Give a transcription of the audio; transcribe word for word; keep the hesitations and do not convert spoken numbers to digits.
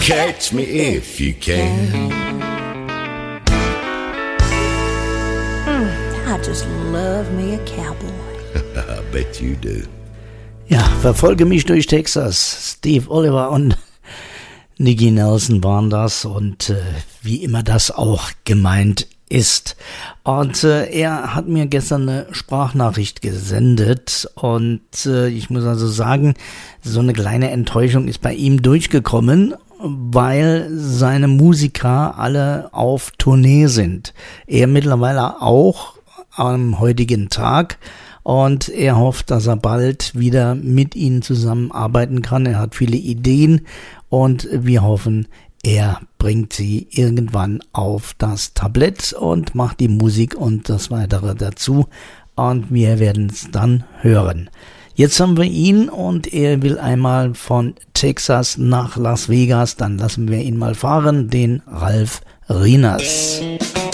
Catch me if you can. I just love me a cowboy. I bet you do. Ja, verfolge mich durch Texas. Steve Oliver und Nicky Nelson waren das und äh, wie immer das auch gemeint ist. Und äh, er hat mir gestern eine Sprachnachricht gesendet und äh, ich muss also sagen, so eine kleine Enttäuschung ist bei ihm durchgekommen, weil seine Musiker alle auf Tournee sind. Er mittlerweile auch am heutigen Tag. Und er hofft, dass er bald wieder mit ihnen zusammenarbeiten kann. Er hat viele Ideen und wir hoffen, er bringt sie irgendwann auf das Tablett und macht die Musik und das Weitere dazu. Und wir werden es dann hören. Jetzt haben wir ihn und er will einmal von Texas nach Las Vegas. Dann lassen wir ihn mal fahren, den Ralf Rieners.